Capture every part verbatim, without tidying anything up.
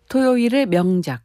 토요일의 명작.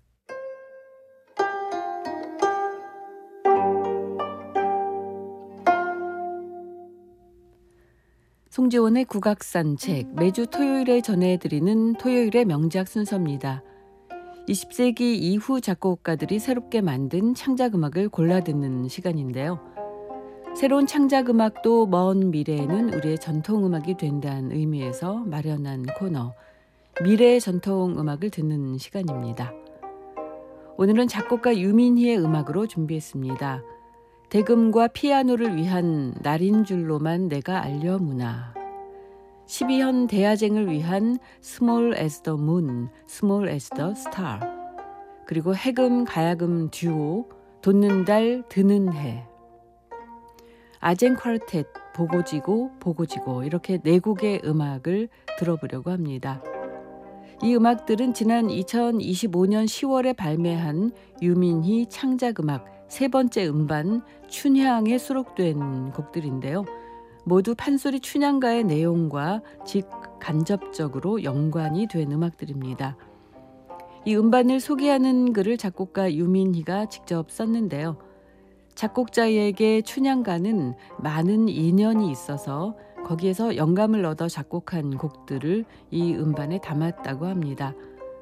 송지원의 국악산책, 매주 토요일에 전해드리는 토요일의 명작 순서입니다. 이십 세기 이후 작곡가들이 새롭게 만든 창작음악을 골라듣는 시간인데요. 새로운 창작음악도 먼 미래에는 우리의 전통음악이 된다는 의미에서 마련한 코너, 미래의 전통음악을 듣는 시간입니다. 오늘은 작곡가 유민희의 음악으로 준비했습니다. 대금과 피아노를 위한 날인 줄로만 내가 알려무나, 십이 현 대야쟁을 위한 Small as the Moon, Small as the Star, 그리고 해금 가야금 듀오 돋는 달 드는 해, 아쟁 쿼르텟 보고지고 보고지고, 이렇게 네 곡의 음악을 들어보려고 합니다. 이 음악들은 지난 이천이십오 년 시월에 발매한 유민희 창작음악 세 번째 음반 춘향에 수록된 곡들인데요. 모두 판소리 춘향가의 내용과 직간접적으로 연관이 된 음악들입니다. 이 음반을 소개하는 글을 작곡가 유민희가 직접 썼는데요. 작곡자에게 춘향가는 많은 인연이 있어서 거기에서 영감을 얻어 작곡한 곡들을 이 음반에 담았다고 합니다.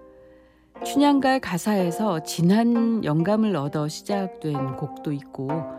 춘향가의 가사에서 진한 영감을 얻어 시작된 곡도 있고,